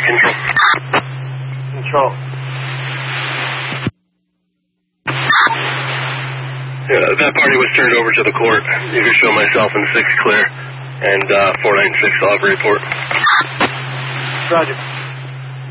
Control. Control. Yeah, that party was turned over to the court. You can show myself and 6 clear. And 496, I'll have a report. Roger.